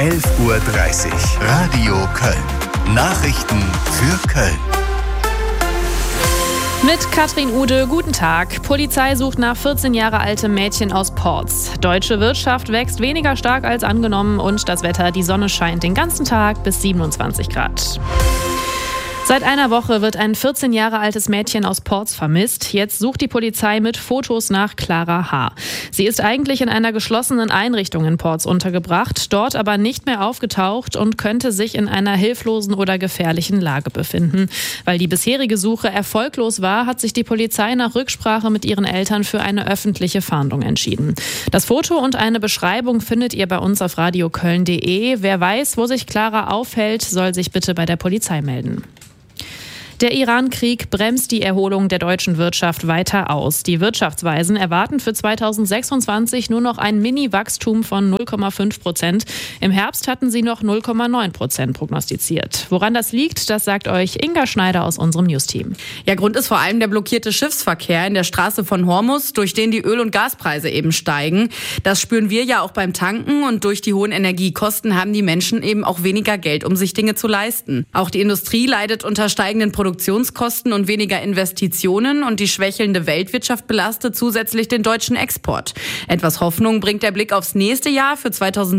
11:30 Uhr. Radio Köln. Nachrichten für Köln. Mit Katrin Ude, guten Tag. Polizei sucht nach 14 Jahre altem Mädchen aus Porz. Deutsche Wirtschaft wächst weniger stark als angenommen und das Wetter, die Sonne scheint den ganzen Tag bis 27 Grad. Seit einer Woche wird ein 14 Jahre altes Mädchen aus Porz vermisst. Jetzt sucht die Polizei mit Fotos nach Clara H. Sie ist eigentlich in einer geschlossenen Einrichtung in Porz untergebracht, dort aber nicht mehr aufgetaucht und könnte sich in einer hilflosen oder gefährlichen Lage befinden. Weil die bisherige Suche erfolglos war, hat sich die Polizei nach Rücksprache mit ihren Eltern für eine öffentliche Fahndung entschieden. Das Foto und eine Beschreibung findet ihr bei uns auf radioköln.de. Wer weiß, wo sich Clara aufhält, soll sich bitte bei der Polizei melden. Der Iran-Krieg bremst die Erholung der deutschen Wirtschaft weiter aus. Die Wirtschaftsweisen erwarten für 2026 nur noch ein Mini-Wachstum von 0,5%. Im Herbst hatten sie noch 0,9% prognostiziert. Woran das liegt, das sagt euch Inga Schneider aus unserem News-Team. Ja, Grund ist vor allem der blockierte Schiffsverkehr in der Straße von Hormuz, durch den die Öl- und Gaspreise eben steigen. Das spüren wir ja auch beim Tanken und durch die hohen Energiekosten haben die Menschen eben auch weniger Geld, um sich Dinge zu leisten. Auch die Industrie leidet unter steigenden Produktionskosten und weniger Investitionen und die schwächelnde Weltwirtschaft belastet zusätzlich den deutschen Export. Etwas Hoffnung bringt der Blick aufs nächste Jahr. Für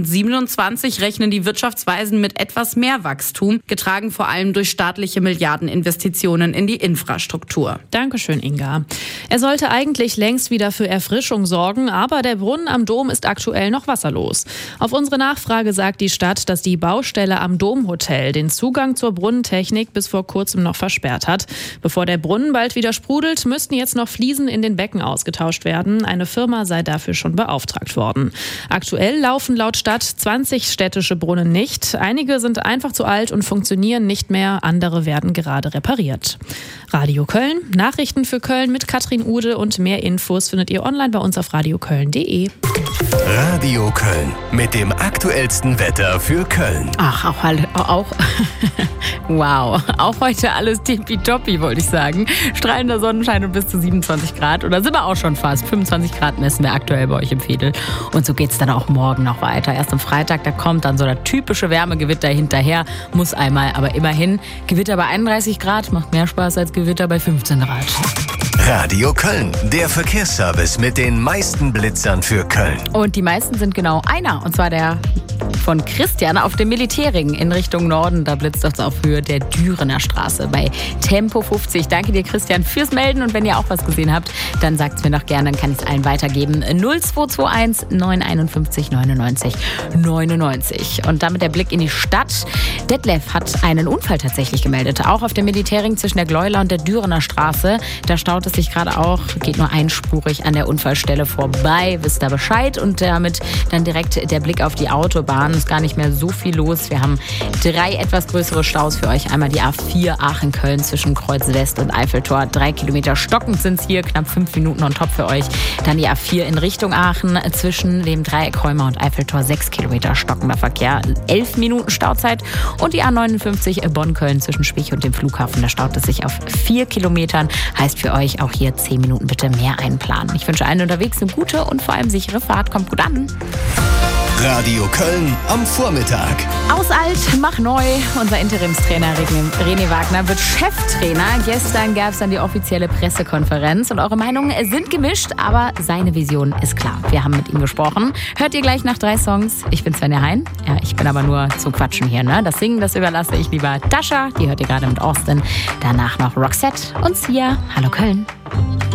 2027 rechnen die Wirtschaftsweisen mit etwas mehr Wachstum, getragen vor allem durch staatliche Milliardeninvestitionen in die Infrastruktur. Dankeschön, Inga. Er sollte eigentlich längst wieder für Erfrischung sorgen, aber der Brunnen am Dom ist aktuell noch wasserlos. Auf unsere Nachfrage sagt die Stadt, dass die Baustelle am Domhotel den Zugang zur Brunnentechnik bis vor kurzem noch versperrt hat. Bevor der Brunnen bald wieder sprudelt, müssten jetzt noch Fliesen in den Becken ausgetauscht werden. Eine Firma sei dafür schon beauftragt worden. Aktuell laufen laut Stadt 20 städtische Brunnen nicht. Einige sind einfach zu alt und funktionieren nicht mehr. Andere werden gerade repariert. Radio Köln, Nachrichten für Köln mit Katrin Ude und mehr Infos findet ihr online bei uns auf radioköln.de. Radio Köln mit dem aktuellsten Wetter für Köln. Wow, auch heute alles tippitoppi, wollte ich sagen. Strahlender Sonnenschein und bis zu 27 Grad. Oder sind wir auch schon fast. 25 Grad messen wir aktuell bei euch im Veedel. Und so geht's dann auch morgen noch weiter. Erst am Freitag, da kommt dann so der typische Wärmegewitter hinterher. Muss einmal, aber immerhin. Gewitter bei 31 Grad macht mehr Spaß als Gewitter bei 15 Grad. Radio Köln, der Verkehrsservice mit den meisten Blitzern für Köln. Und die meisten sind genau einer. Und zwar der von Christian auf dem Militärring in Richtung Norden. Da blitzt es auf Höhe der Dürener Straße bei Tempo 50. Danke dir, Christian, fürs Melden. Und wenn ihr auch was gesehen habt, dann sagt es mir noch gerne, dann kann ich es allen weitergeben. 0221 951 99 99. Und damit der Blick in die Stadt. Detlef hat einen Unfall tatsächlich gemeldet. Auch auf dem Militärring zwischen der Gleuler und der Dürener Straße. Da staut es sich gerade auch, geht nur einspurig an der Unfallstelle vorbei. Wisst ihr Bescheid? Und damit dann direkt der Blick auf die Autobahn. Ist gar nicht mehr so viel los. Wir haben 3 etwas größere Staus für euch. Einmal die A4 Aachen-Köln zwischen Kreuz West und Eiffeltor. 3 Kilometer stockend sind es hier, knapp 5 Minuten on top für euch. Dann die A4 in Richtung Aachen zwischen dem Dreieck Rheuma und Eiffeltor. 6 Kilometer stockender Verkehr, 11 Minuten Stauzeit. Und die A59 Bonn-Köln zwischen Spich und dem Flughafen. Da staut es sich auf 4 Kilometern. Heißt für euch auch hier 10 Minuten bitte mehr einplanen. Ich wünsche allen unterwegs eine gute und vor allem sichere Fahrt. Kommt gut an. Radio Köln am Vormittag. Aus alt, mach neu. Unser Interimstrainer René Wagner wird Cheftrainer. Gestern gab es dann die offizielle Pressekonferenz und eure Meinungen sind gemischt, aber seine Vision ist klar. Wir haben mit ihm gesprochen. Hört ihr gleich nach 3 Songs. Ich bin Svenja Hein. Ja, ich bin aber nur zum Quatschen hier, ne? Das Singen, das überlasse ich lieber Tascha. Die hört ihr gerade mit Austin. Danach noch Roxette und Sia. Hallo Köln.